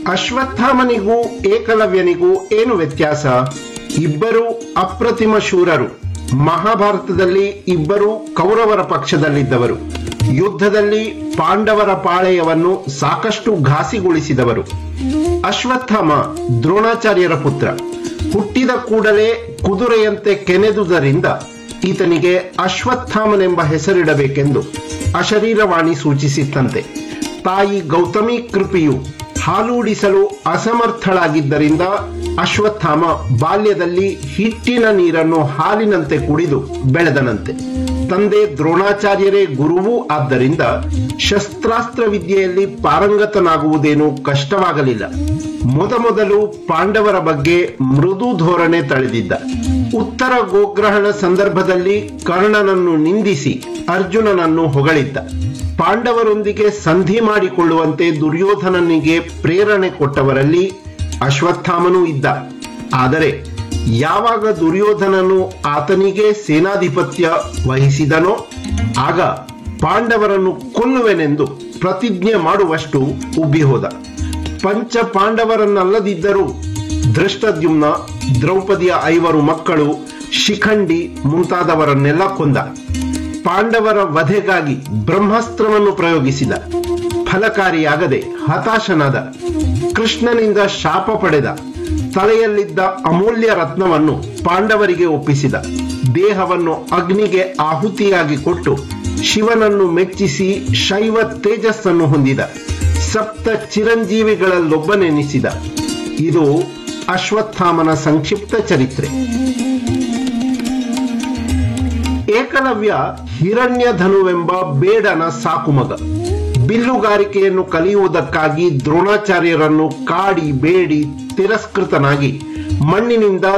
ಅಶ್ವತ್ಥಾಮನಿಗೂ ಏಕಲವ್ಯನಿಗೂ ಏನು ವ್ಯತ್ಯಾಸ? ಇಬ್ಬರು ಅಪ್ರತಿಮ ಶೂರರು. ಮಹಾಭಾರತದಲ್ಲಿ ಇಬ್ಬರು ಕೌರವರ ಪಕ್ಷದಲ್ಲಿದ್ದವರು. ಯುದ್ಧದಲ್ಲಿ ಪಾಂಡವರ ಪಾಳೆಯವನ್ನು ಸಾಕಷ್ಟು ಘಾಸಿಗೊಳಿಸಿದವರು. ಅಶ್ವತ್ಥಾಮ ದ್ರೋಣಾಚಾರ್ಯರ ಪುತ್ರ. ಹುಟ್ಟಿದ ಕೂಡಲೇ ಕುದುರೆಯಂತೆ ಕೆನೆದುದರಿಂದ ಈತನಿಗೆ ಅಶ್ವತ್ಥಾಮನೆಂಬ ಹೆಸರಿಡಬೇಕೆಂದು ಅಶರೀರವಾಣಿ ಸೂಚಿಸಿತ್ತಂತೆ. ತಾಯಿ ಗೌತಮಿ ಕೃಪೆಯು ಹಾಲೂಡಿಸಲು ಅಸಮರ್ಥಳಾಗಿದ್ದರಿಂದ ಅಶ್ವತ್ಥಾಮ ಬಾಲ್ಯದಲ್ಲಿ ಹಿಟ್ಟಿನ ನೀರನ್ನು ಹಾಲಿನಂತೆ ಕುಡಿದು ಬೆಳೆದನಂತೆ. ತಂದೆ ದ್ರೋಣಾಚಾರ್ಯರೇ ಗುರುವೂ ಆದ್ದರಿಂದ ಶಸ್ತ್ರಾಸ್ತ್ರ ವಿದ್ಯೆಯಲ್ಲಿ ಪಾರಂಗತನಾಗುವುದೇನೂ ಕಷ್ಟವಾಗಲಿಲ್ಲ. ಮೊದಮೊದಲು ಪಾಂಡವರ ಬಗ್ಗೆ ಮೃದು ಧೋರಣೆ ತಳೆದಿದ್ದ. ಉತ್ತರ ಗೋಗ್ರಹಣ ಸಂದರ್ಭದಲ್ಲಿ ಕರ್ಣನನ್ನು ನಿಂದಿಸಿ ಅರ್ಜುನನನ್ನು ಹೊಗಳಿದ್ದ. ಪಾಂಡವರೊಂದಿಗೆ ಸಂಧಿ ಮಾಡಿಕೊಳ್ಳುವಂತೆ ದುರ್ಯೋಧನನಿಗೆ ಪ್ರೇರಣೆ ಕೊಟ್ಟವರಲ್ಲಿ ಅಶ್ವತ್ಥಾಮನೂ ಇದ್ದ. ಆದರೆ ಯಾವಾಗ ದುರ್ಯೋಧನನು ಆತನಿಗೆ ಸೇನಾಧಿಪತ್ಯ ವಹಿಸಿದನೋ ಆಗ ಪಾಂಡವರನ್ನು ಕೊಲ್ಲುವೆನೆಂದು ಪ್ರತಿಜ್ಞೆ ಮಾಡುವಷ್ಟು ಉಬ್ಬಿಹೋದ. ಪಂಚ ಪಾಂಡವರನ್ನಲ್ಲದಿದ್ದರೂ ಧೃಷ್ಟದ್ಯುಮ್ನ, ದ್ರೌಪದಿಯ 5 ಮಕ್ಕಳು, ಶಿಖಂಡಿ ಮುಂತಾದವರನ್ನೆಲ್ಲ ಕೊಂದ. ಪಾಂಡವರ ವಧೆಗಾಗಿ ಬ್ರಹ್ಮಾಸ್ತ್ರವನ್ನು ಪ್ರಯೋಗಿಸಿದ. ಫಲಕಾರಿಯಾಗದೆ ಹತಾಶನಾದ. ಕೃಷ್ಣನಿಂದ ಶಾಪ ಪಡೆದ. ತಲೆಯಲ್ಲಿದ್ದ ಅಮೂಲ್ಯ ರತ್ನವನ್ನು ಪಾಂಡವರಿಗೆ ಒಪ್ಪಿಸಿದ. ದೇಹವನ್ನು ಅಗ್ನಿಗೆ ಆಹುತಿಯಾಗಿ ಕೊಟ್ಟು ಶಿವನನ್ನು ಮೆಚ್ಚಿಸಿ ಶೈವ ತೇಜಸ್ಸನ್ನು ಹೊಂದಿದ. ಸಪ್ತ ಚಿರಂಜೀವಿಗಳಲ್ಲೊಬ್ಬನೆನಿಸಿದ. ಇದು ಅಶ್ವತ್ಥಾಮನ ಸಂಕ್ಷಿಪ್ತ ಚರಿತ್ರೆ. ಏಕಲವ್ಯ ಹಿರಣ್ಯಧನುವೆಂಬ ಬೇಡನ ಸಾಕುಮಗ. ಬಿಲ್ಲುಗಾರಿಕೆಯನ್ನು ಕಲಿಯುವುದಕ್ಕಾಗಿ ದ್ರೋಣಾಚಾರ್ಯರನ್ನು ಕಾಡಿ ಬೇಡಿ ತಿರಸ್ಕೃತನಾಗಿ ಮಣ್ಣಿನಿಂದ